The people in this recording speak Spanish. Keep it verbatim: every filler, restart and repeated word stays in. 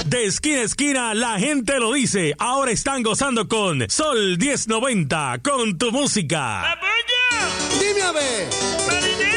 De esquina a esquina, la gente lo dice. Ahora están gozando con Sol diez noventa, con tu música. ¡Apoyo! Dime a ver. ¡Marinero!